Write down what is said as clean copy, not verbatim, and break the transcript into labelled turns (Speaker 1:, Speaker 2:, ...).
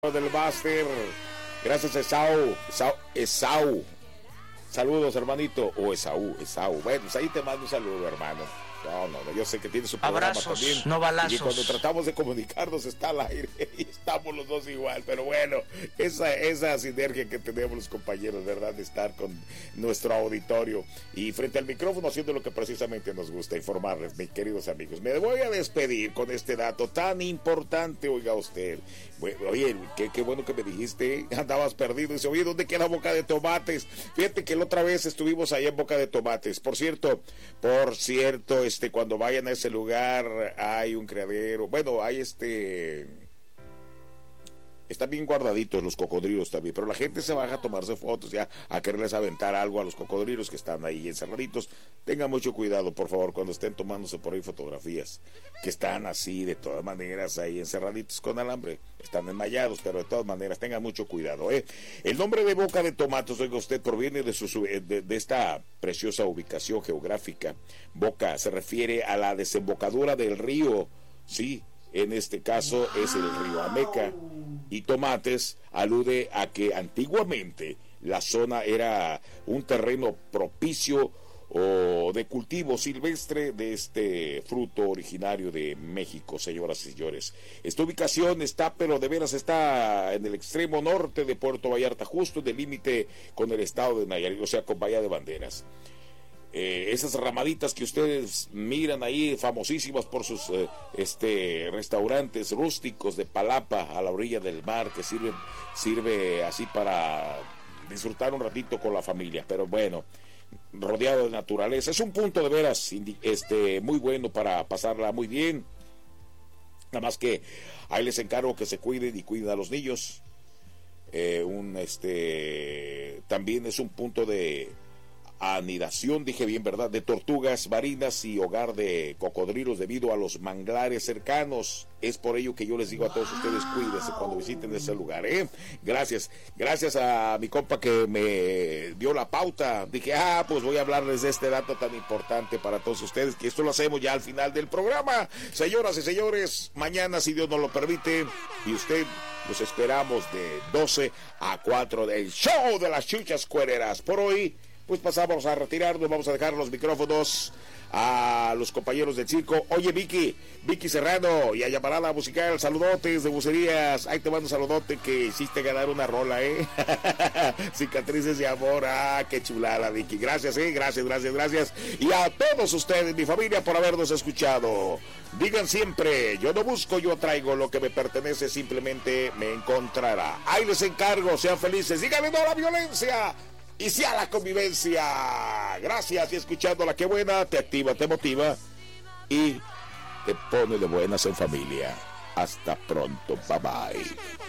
Speaker 1: del máster. Gracias, Esaú. Saludos, hermanito. O Esaú. Bueno, pues ahí te mando un saludo, hermano. No, yo sé que tiene su programa.
Speaker 2: Abrazos,
Speaker 1: también.
Speaker 2: no balazos.
Speaker 1: Y cuando tratamos de comunicarnos está al aire y estamos los dos igual. Pero bueno, esa sinergia que tenemos los compañeros, ¿verdad? De estar con nuestro auditorio y frente al micrófono haciendo lo que precisamente nos gusta, informarles, mis queridos amigos. Me voy a despedir con este dato tan importante, oiga usted. Oye, qué bueno que me dijiste, andabas perdido. Dice, oye, ¿dónde queda Boca de Tomates? Fíjate que la otra vez estuvimos ahí en Boca de Tomates. Por cierto, cuando vayan a ese lugar hay un criadero. Bueno, hay están bien guardaditos los cocodrilos también, pero la gente se baja a tomarse fotos, ya a quererles aventar algo a los cocodrilos que están ahí encerraditos. Tengan mucho cuidado, por favor, cuando estén tomándose por ahí fotografías, que están así, de todas maneras, ahí encerraditos con alambre. Están enmayados, pero de todas maneras, tengan mucho cuidado, El nombre de Boca de Tomates, oiga usted, proviene de esta preciosa ubicación geográfica. Boca se refiere a la desembocadura del río, sí, en este caso es el río Ameca, y Tomates alude a que antiguamente la zona era un terreno propicio o de cultivo silvestre de este fruto originario de México, señoras y señores. Esta ubicación está en el extremo norte de Puerto Vallarta, justo en el límite con el estado de Nayarit, o sea, con Bahía de Banderas. Esas ramaditas que ustedes miran ahí, famosísimas por sus restaurantes rústicos de palapa a la orilla del mar, que sirve así para disfrutar un ratito con la familia, pero bueno, rodeado de naturaleza. Es un punto de veras muy bueno para pasarla muy bien. Nada más que ahí les encargo que se cuiden y cuiden a los niños. También es un punto de anidación, dije bien, ¿verdad?, de tortugas marinas y hogar de cocodrilos debido a los manglares cercanos. Es por ello que yo les digo a todos ustedes, cuídense cuando visiten ese lugar, Gracias a mi compa que me dio la pauta. Dije, pues voy a hablarles de este dato tan importante para todos ustedes, que esto lo hacemos ya al final del programa. Señoras y señores, mañana, si Dios nos lo permite, y usted, los esperamos de 12 a 4 del show de las Chuchas Cuereras. Por hoy, pues pasamos a retirarnos, vamos a dejar los micrófonos a los compañeros del circo. Oye, Vicky Serrano, y a Llamarada Musical, saludotes de bucerías. Ahí te mando un saludote que hiciste ganar una rola, Cicatrices de amor. Qué chulada, Vicky. Gracias, gracias. Y a todos ustedes, mi familia, por habernos escuchado. Digan siempre, yo no busco, yo traigo, lo que me pertenece simplemente me encontrará. Ahí les encargo, sean felices, díganme no a la violencia y sí a la convivencia. Gracias, y escuchándola, qué buena, te activa, te motiva y te pone de buenas en familia. Hasta pronto, bye bye.